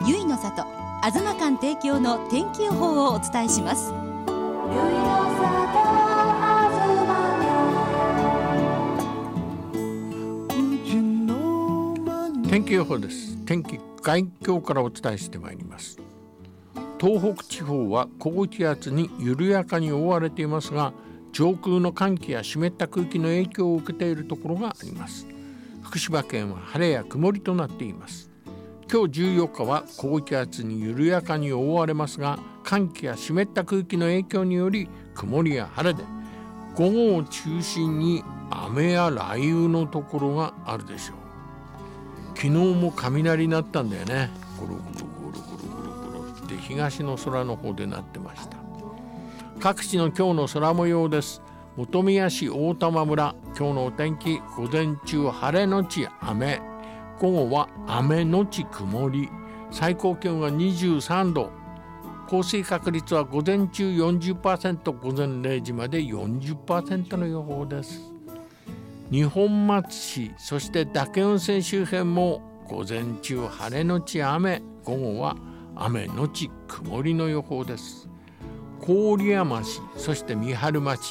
ゆいの里あずま館提供の天気予報をお伝えします。 天気予報です。天気概況からお伝えしてまいります。東北地方は高気圧に緩やかに覆われていますが、上空の寒気や湿った空気の影響を受けているところがあります。福島県は晴れや曇りとなっています。今日14日は高気圧に緩やかに覆われますが、寒気や湿った空気の影響により曇りや晴れで、午後を中心に雨や雷雨のところがあるでしょう。昨日も雷鳴ったんだよね。ゴロゴロゴロゴロゴロゴロって東の空の方で鳴ってました。各地の今日の空模様です。本宮市大玉村、今日のお天気、午前中晴れのち雨、午後は雨のち曇り、最高気温が23度、降水確率は午前中 40%、 午前0時まで 40% の予報です。二本松市、そして嶽温泉周辺も午前中晴れのち雨、午後は雨のち曇りの予報です。郡山市、そして三春町、